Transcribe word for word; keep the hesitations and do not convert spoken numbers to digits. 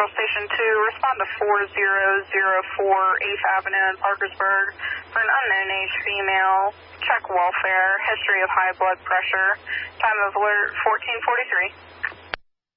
Central Station two, respond to four zero zero four eighth Avenue in Parkersburg for an unknown age female. Check welfare, history of high blood pressure. Time of alert fourteen forty-three.